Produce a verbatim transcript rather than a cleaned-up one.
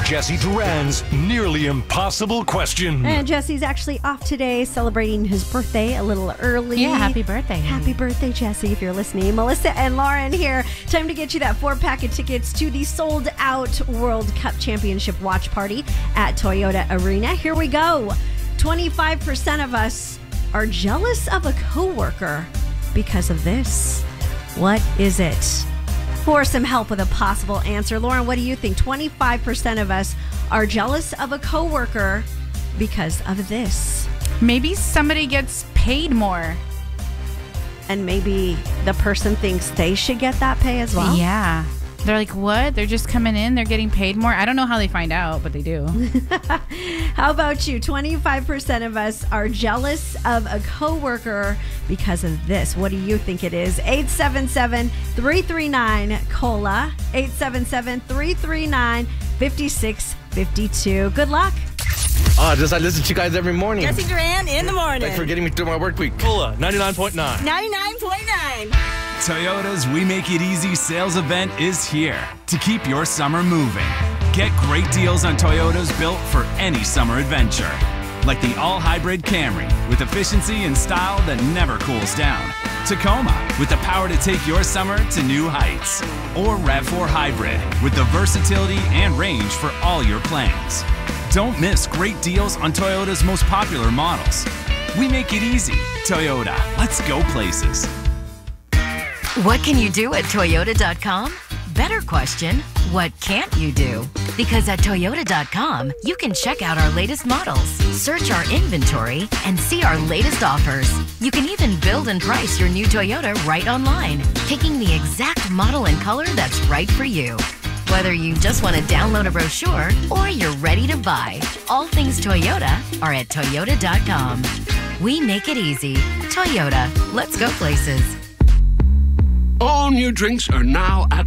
Jesse Duran's nearly impossible question. And Jesse's actually off today, celebrating his birthday a little early. Yeah, happy birthday. Happy birthday, Jesse, if you're listening. Melissa and Lauren here. Time to get you that four-pack of tickets to the sold-out World Cup Championship watch party at Toyota Arena. Here we go. twenty-five percent of us are jealous of a coworker because of this. What is it? For some help with a possible answer, Lauren, what do you think? twenty-five percent of us are jealous of a coworker because of this. Maybe somebody gets paid more. And maybe the person thinks they should get that pay as well? Yeah. They're like, what? They're just coming in, they're getting paid more? I don't know how they find out, but they do. How about you? twenty-five percent of us are jealous of a coworker because of this. What do you think it is? eight seven seven, three three nine, C O L A. eight seven seven, three three nine, five six five two. Good luck. Oh, just I listen to you guys every morning. Jesse Duran in the morning. Thanks for getting me through my work week. Cola, ninety-nine point nine. ninety-nine point nine. Toyota's We Make It Easy sales event is here to keep your summer moving. Get great deals on Toyotas built for any summer adventure. Like the all-hybrid Camry with efficiency and style that never cools down. Tacoma with the power to take your summer to new heights. Or RAV four Hybrid with the versatility and range for all your plans. Don't miss great deals on Toyota's most popular models. We make it easy. Toyota, let's go places. What can you do at Toyota dot com? Better question, what can't you do? Because at Toyota dot com, you can check out our latest models, search our inventory, and see our latest offers. You can even build and price your new Toyota right online, picking the exact model and color that's right for you. Whether you just want to download a brochure or you're ready to buy, all things Toyota are at Toyota dot com. We make it easy. Toyota, let's go places. All new drinks are now at